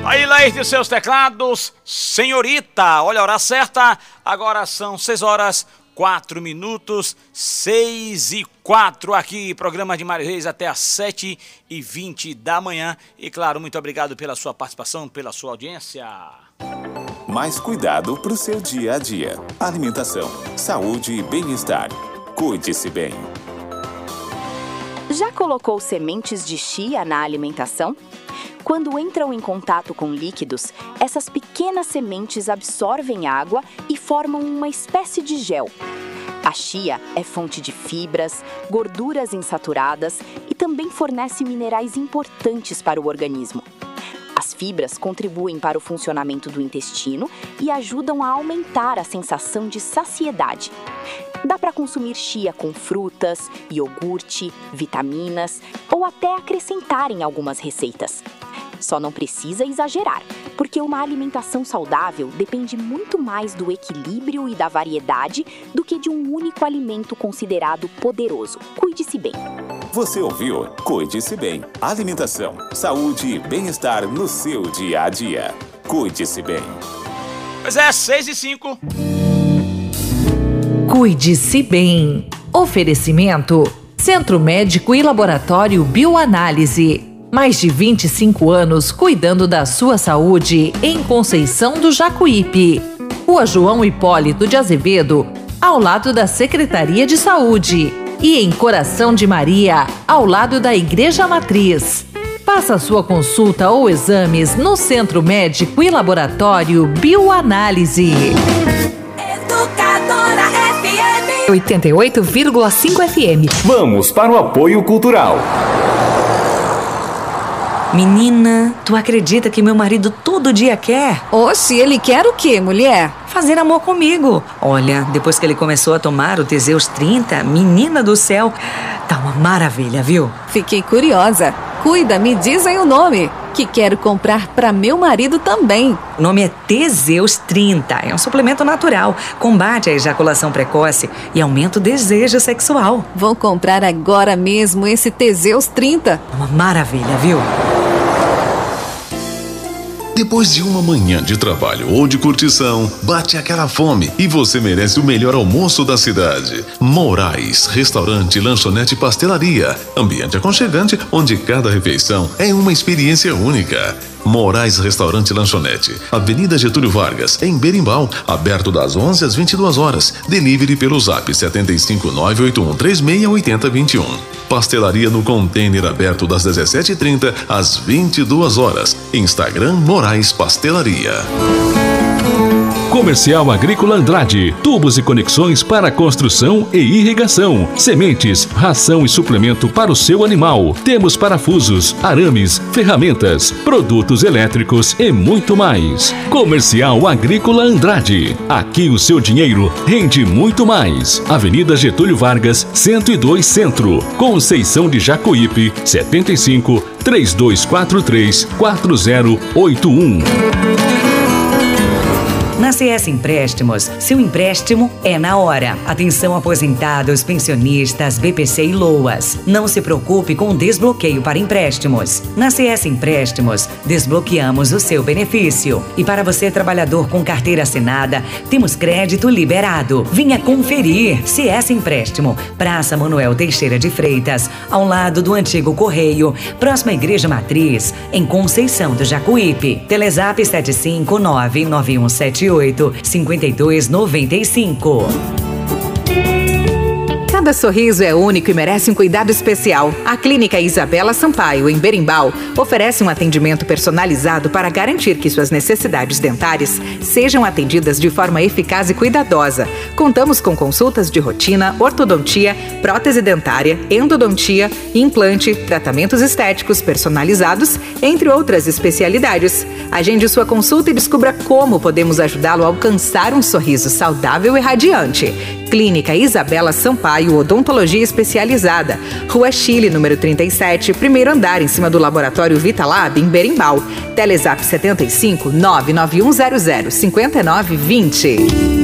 Aí, Laís de seus teclados, senhorita, olha a hora certa, agora são 6h04, 6h04 aqui, programa de Mário Reis até às 7h20 da manhã. E claro, muito obrigado pela sua participação, pela sua audiência. Mais cuidado para o seu dia a dia. Alimentação, saúde e bem-estar. Cuide-se bem. Já colocou sementes de chia na alimentação? Quando entram em contato com líquidos, essas pequenas sementes absorvem água e formam uma espécie de gel. A chia é fonte de fibras, gorduras insaturadas e também fornece minerais importantes para o organismo. As fibras contribuem para o funcionamento do intestino e ajudam a aumentar a sensação de saciedade. Dá para consumir chia com frutas, iogurte, vitaminas ou até acrescentar em algumas receitas. Só não precisa exagerar, porque uma alimentação saudável depende muito mais do equilíbrio e da variedade do que de um único alimento considerado poderoso. Cuide-se bem. Você ouviu? Cuide-se bem. Alimentação, saúde e bem-estar no seu dia a dia. Cuide-se bem. Pois é, 6h05. Cuide-se bem. Oferecimento: Centro Médico e Laboratório Bioanálise. Mais de 25 anos cuidando da sua saúde em Conceição do Jacuípe. Rua João Hipólito de Azevedo, ao lado da Secretaria de Saúde. E em Coração de Maria, ao lado da Igreja Matriz. Faça sua consulta ou exames no Centro Médico e Laboratório Bioanálise. Educadora FM 88,5 FM. Vamos para o apoio cultural. Menina, tu acredita que meu marido todo dia quer? Oxe, ele quer o quê, mulher? Fazer amor comigo. Olha, depois que ele começou a tomar o Teseus 30, menina do céu, tá uma maravilha, viu? Fiquei curiosa. Cuida, me diz aí o nome, que quero comprar para meu marido também. O nome é Teseus 30, é um suplemento natural, combate a ejaculação precoce e aumenta o desejo sexual. Vou comprar agora mesmo esse Teseus 30. Uma maravilha, viu? Depois de uma manhã de trabalho ou de curtição, bate aquela fome e você merece o melhor almoço da cidade. Moraes, restaurante, lanchonete e pastelaria. Ambiente aconchegante onde cada refeição é uma experiência única. Moraes Restaurante e Lanchonete, Avenida Getúlio Vargas, em Berimbau, aberto das 11 às 22 horas. Delivery pelo Zap 75981368021. Pastelaria no container aberto das 17h30 às 22 horas. Instagram Moraes Pastelaria. Comercial Agrícola Andrade, tubos e conexões para construção e irrigação, sementes, ração e suplemento para o seu animal. Temos parafusos, arames, ferramentas, produtos elétricos e muito mais. Comercial Agrícola Andrade, aqui o seu dinheiro rende muito mais. Avenida Getúlio Vargas, 102 Centro, Conceição de Jacuípe, 75 3243 4081. Na CS Empréstimos, seu empréstimo é na hora. Atenção aposentados, pensionistas, BPC e LOAS. Não se preocupe com o desbloqueio para empréstimos. Na CS Empréstimos, desbloqueamos o seu benefício. E para você, trabalhador com carteira assinada, temos crédito liberado. Venha conferir. CS Empréstimo, Praça Manuel Teixeira de Freitas, ao lado do antigo Correio, próxima à Igreja Matriz, em Conceição do Jacuípe. Telezap 7599178 5295. Cada sorriso é único e merece um cuidado especial. A Clínica Isabela Sampaio, em Berimbau, oferece um atendimento personalizado para garantir que suas necessidades dentárias sejam atendidas de forma eficaz e cuidadosa. Contamos com consultas de rotina, ortodontia, prótese dentária, endodontia, implante, tratamentos estéticos personalizados, entre outras especialidades. Agende sua consulta e descubra como podemos ajudá-lo a alcançar um sorriso saudável e radiante. Clínica Isabela Sampaio, Odontologia Especializada, Rua Chile, número 37, primeiro andar, em cima do Laboratório Vitalab, em Berimbau. Telezap 75 99100 5920.